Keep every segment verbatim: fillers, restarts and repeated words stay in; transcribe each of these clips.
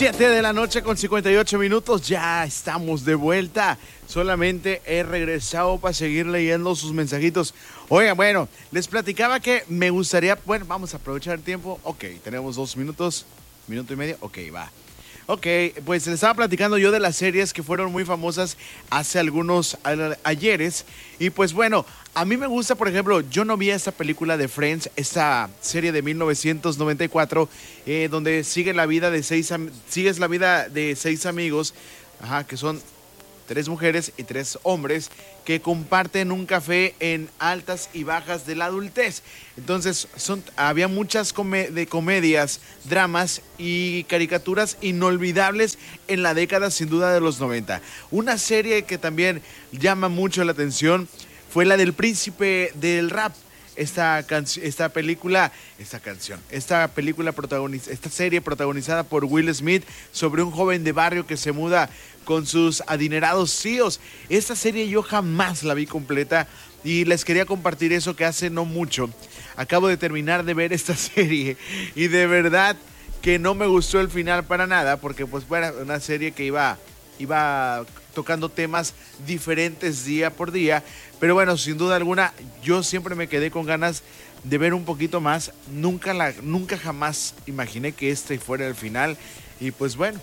siete de la noche con cincuenta y ocho minutos, ya estamos de vuelta. Solamente he regresado para seguir leyendo sus mensajitos. Oigan, bueno, les platicaba que me gustaría, bueno, vamos a aprovechar el tiempo. Ok, tenemos dos minutos, minuto y medio, ok, va. Ok, pues les estaba platicando yo de las series que fueron muy famosas hace algunos a- ayeres. Y pues bueno, a mí me gusta, por ejemplo, yo no vi esta película de Friends, esta serie de mil novecientos noventa y cuatro, eh, donde sigue la vida de seis, am- sigues la vida de seis amigos, ajá, que son tres mujeres y tres hombres que comparten un café en altas y bajas de la adultez. Entonces, son, había muchas come- de comedias, dramas y caricaturas inolvidables en la década, sin duda, de los noventa. Una serie que también llama mucho la atención fue la del Príncipe del Rap. Esta, canc- esta película, esta canción, esta película protagoniz- esta serie protagonizada por Will Smith sobre un joven de barrio que se muda con sus adinerados tíos. Esta serie yo jamás la vi completa y les quería compartir eso que hace no mucho. Acabo de terminar de ver esta serie y de verdad que no me gustó el final para nada, porque pues bueno, una serie que iba, iba tocando temas diferentes día por día, pero bueno, sin duda alguna, yo siempre me quedé con ganas de ver un poquito más. Nunca, la, nunca jamás imaginé que este fuera el final. Y pues bueno,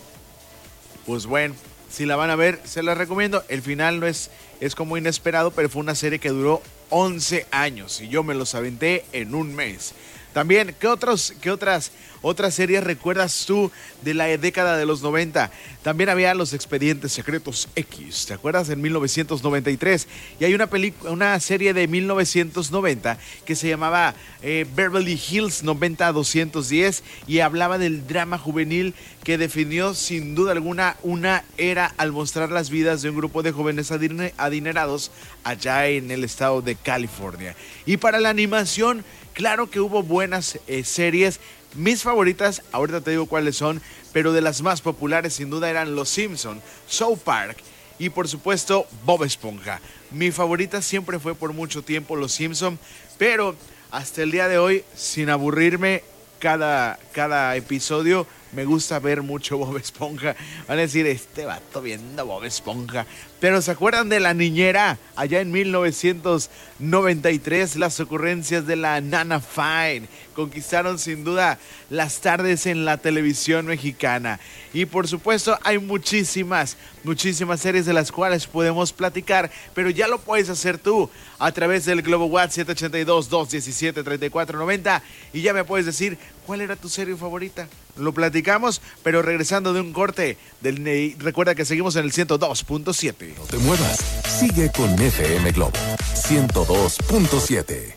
pues bueno, si la van a ver, se la recomiendo. El final no es, es como inesperado, pero fue una serie que duró once años y yo me los aventé en un mes. También, ¿qué, otros, qué otras, otras series recuerdas tú de la década de los noventa? También había Los Expedientes Secretos X, ¿te acuerdas? En mil novecientos noventa y tres. Y hay una, película, una serie de mil novecientos noventa que se llamaba eh, Beverly Hills noventa a doscientos diez y hablaba del drama juvenil que definió sin duda alguna una era al mostrar las vidas de un grupo de jóvenes adine- adinerados allá en el estado de California. Y para la animación, claro que hubo buenas eh, series. Mis favoritas, ahorita te digo cuáles son, pero de las más populares sin duda eran Los Simpson, South Park y por supuesto Bob Esponja. Mi favorita siempre fue por mucho tiempo Los Simpson, pero hasta el día de hoy, sin aburrirme cada, cada episodio, me gusta ver mucho Bob Esponja. Van a decir, este vato viendo Bob Esponja. Pero ¿se acuerdan de La Niñera? Allá en mil novecientos noventa y tres, las ocurrencias de la Nana Fine conquistaron sin duda las tardes en la televisión mexicana. Y por supuesto hay muchísimas, muchísimas series de las cuales podemos platicar, pero ya lo puedes hacer tú a través del Globo WhatsApp siete ocho dos, dos uno siete, tres cuatro nueve cero y ya me puedes decir cuál era tu serie favorita. Lo platicamos, pero regresando de un corte, del, recuerda que seguimos en el ciento dos punto siete. No te muevas, sigue con F M Globo ciento dos punto siete.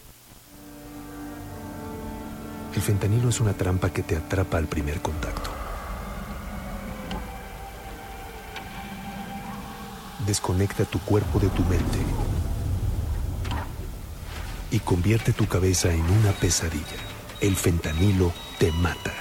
El fentanilo es una trampa que te atrapa al primer contacto. Desconecta tu cuerpo de tu mente y convierte tu cabeza en una pesadilla. El fentanilo te mata.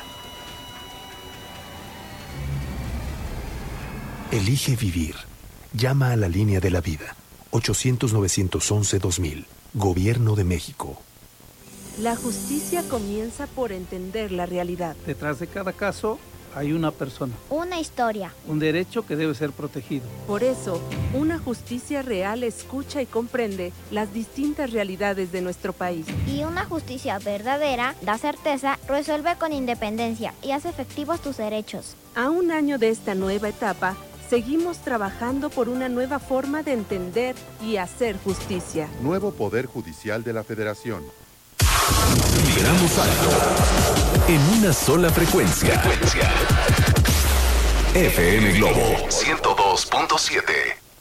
Elige vivir. Llama a la línea de la vida. ochocientos, novecientos once, dos mil. Gobierno de México. La justicia comienza por entender la realidad. Detrás de cada caso hay una persona. Una historia. Un derecho que debe ser protegido. Por eso, una justicia real escucha y comprende las distintas realidades de nuestro país. Y una justicia verdadera da certeza, resuelve con independencia y hace efectivos tus derechos. A un año de esta nueva etapa, seguimos trabajando por una nueva forma de entender y hacer justicia. Nuevo Poder Judicial de la Federación. Vibramos alto en una sola frecuencia. frecuencia. F M Globo ciento dos punto siete.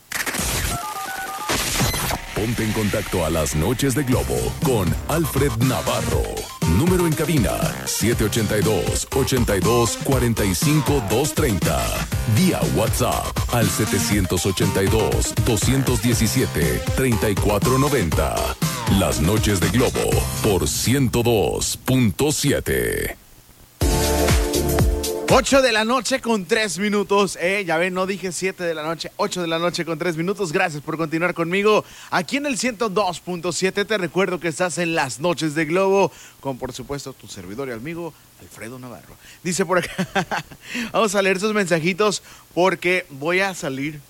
Ponte en contacto a las noches de Globo con Alfred Navarro. Número en cabina siete ocho dos, ocho dos, cuatro cinco, dos tres cero. Vía WhatsApp al siete ocho dos, dos uno siete, tres cuatro nueve cero. Las noches de Globo por ciento dos punto siete. ocho de la noche con tres minutos, eh, ya ven, no dije siete de la noche, ocho de la noche con tres minutos. Gracias por continuar conmigo aquí en el ciento dos punto siete. Te recuerdo que estás en las noches de Globo con, por supuesto, tu servidor y amigo Alfredo Navarro. Dice por acá, vamos a leer sus mensajitos porque voy a salir.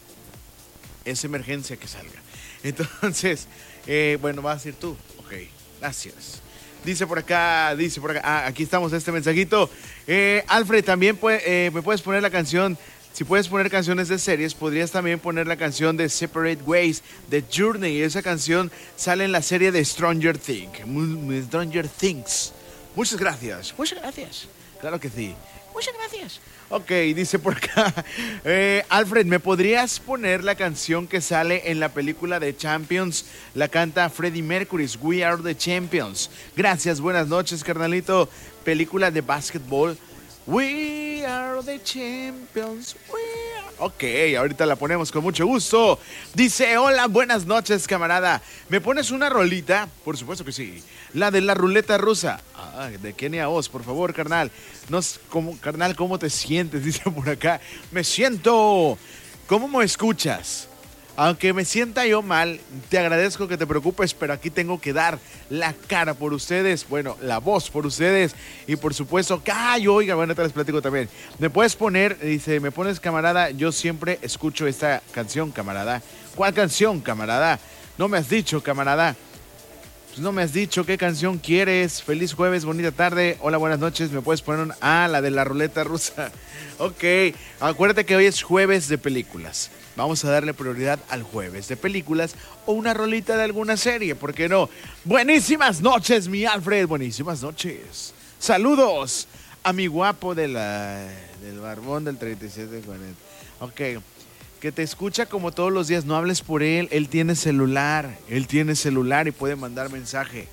Es emergencia que salga. Entonces, eh, bueno, vas a ir tú. Ok, gracias. Dice por acá, dice por acá, ah, aquí estamos este mensajito. Eh, Alfred, también puede, eh, me puedes poner la canción, si puedes poner canciones de series, podrías también poner la canción de Separate Ways, de Journey. Esa canción sale en la serie de Stranger Things. Stranger Things. Muchas gracias, muchas gracias. Claro que sí. Muchas gracias. Ok, dice por acá, eh, Alfred, ¿me podrías poner la canción que sale en la película de Champions? La canta Freddie Mercury, We Are the Champions. Gracias, buenas noches, carnalito. Película de básquetbol. We are the champions. We are... Ok, ahorita la ponemos con mucho gusto. Dice, hola, buenas noches, camarada. ¿Me pones una rolita? Por supuesto que sí. La de la ruleta rusa. Ah, de Kenia Oz, por favor, carnal. No, como, carnal, ¿cómo te sientes? Dice por acá. Me siento. ¿Cómo me escuchas? Aunque me sienta yo mal, te agradezco que te preocupes, pero aquí tengo que dar la cara por ustedes, bueno, la voz por ustedes, y por supuesto, ¡ay, oiga! Bueno, te les platico también. Me puedes poner, dice, me pones, camarada, yo siempre escucho esta canción, camarada. ¿Cuál canción, camarada? No me has dicho, camarada. Pues no me has dicho qué canción quieres. Feliz jueves, bonita tarde. Hola, buenas noches. ¿Me puedes poner un... Ah, la de la ruleta rusa. Ok, acuérdate que hoy es jueves de películas. Vamos a darle prioridad al jueves de películas o una rolita de alguna serie, ¿por qué no? Buenísimas noches, mi Alfred, buenísimas noches. Saludos a mi guapo de la, del barbón del treinta y siete cuarenta. Ok, que te escucha como todos los días, no hables por él, él tiene celular, él tiene celular y puede mandar mensaje.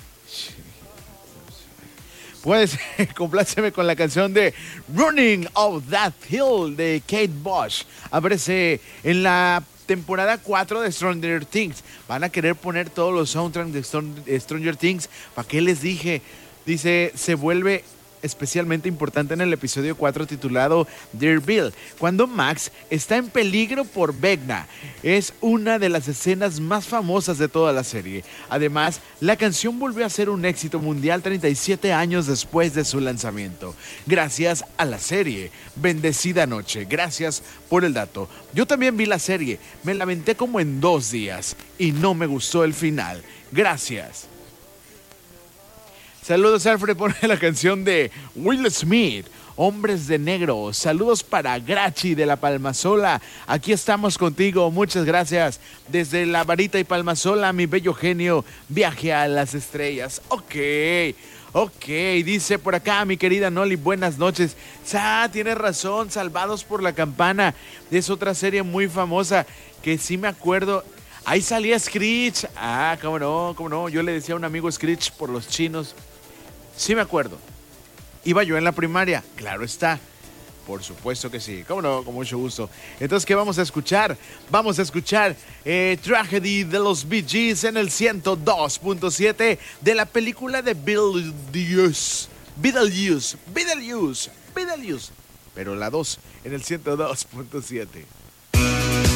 Puedes, compláceme con la canción de Running Up That Hill de Kate Bush. Aparece en la temporada cuatro de Stranger Things. Van a querer poner todos los soundtracks de Stranger Things. ¿Para qué les dije? Dice, se vuelve especialmente importante en el episodio cuatro titulado Dear Bill, cuando Max está en peligro por Vecna. Es una de las escenas más famosas de toda la serie. Además, la canción volvió a ser un éxito mundial treinta y siete años después de su lanzamiento. Gracias a la serie. Bendecida noche. Gracias por el dato. Yo también vi la serie. Me la aventé como en dos días y no me gustó el final. Gracias. Saludos, Alfred, pone la canción de Will Smith, Hombres de Negro. Saludos para Grachi de la Palmasola. Aquí estamos contigo, muchas gracias. Desde La Varita y Palmasola, mi bello genio, viaje a las estrellas. Ok, ok, dice por acá mi querida Noli, buenas noches. Ah, tienes razón, Salvados por la Campana. Es otra serie muy famosa que sí me acuerdo. Ahí salía Screech. Ah, cómo no, cómo no. Yo le decía a un amigo Screech por los chinos. Sí me acuerdo. Iba yo en la primaria, claro está. Por supuesto que sí, cómo no, con mucho gusto. Entonces, ¿qué vamos a escuchar? Vamos a escuchar eh, Tragedy de los Bee Gees en el ciento dos punto siete de la película de Beetlejuice. Beetlejuice, Beetlejuice, Beetlejuice. Pero la dos en el ciento dos punto siete.